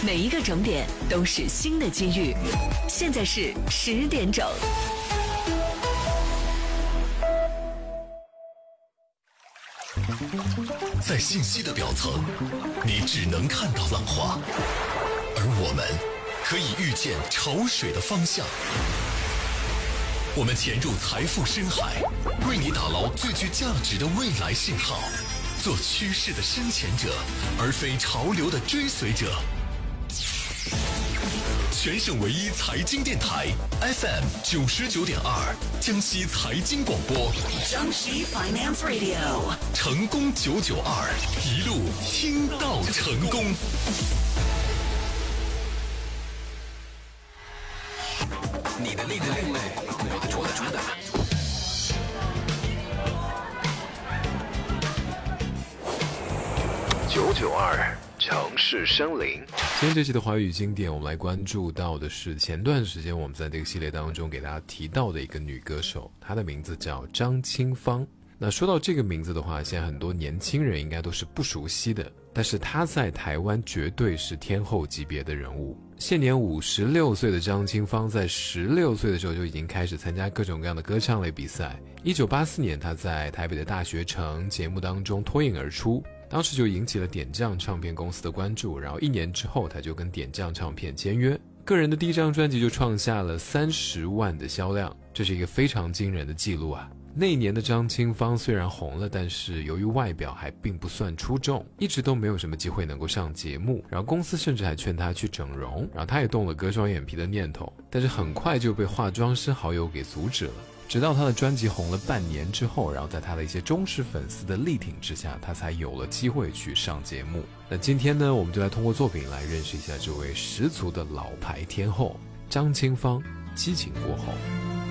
每一个整点都是新的机遇。现在是10点整。 在信息的表层，你只能看到浪花，而我们可以预见潮水的方向。我们潜入财富深海，为你打捞最具价值的未来信号，做趋势的深潜者，而非潮流的追随者。全省唯一财经电台 FM 99.2，江西财经广播， 江西 Finance Radio， 成功992，一路听到成功。 你的另类，我的主打。 992城市生灵。 今天这期的华语经典，我们来关注到的是前段时间我们在这个系列当中给大家提到的一个女歌手，她的名字叫张清芳。那说到这个名字的话，现在很多年轻人应该都是不熟悉的，但是她在台湾绝对是天后级别的人物。现年56岁的张清芳，在16岁的时候就已经开始参加各种各样的歌唱类比赛。1984年，她在台北的大学城节目当中脱颖而出，当时就引起了点将唱片公司的关注，然后1年之后，她就跟点将唱片签约，个人的第一张专辑就创下了30万的销量，这是一个非常惊人的记录啊。那一年的张清芳虽然红了，但是由于外表还并不算出众，一直都没有什么机会能够上节目，然后公司甚至还劝她去整容，然后她也动了割双眼皮的念头，但是很快就被化妆师好友给阻止了。直到她的专辑红了半年之后，然后在她的一些忠实粉丝的力挺之下，她才有了机会去上节目。那今天呢，我们就来通过作品来认识一下这位十足的老牌天后张清芳，激情过后。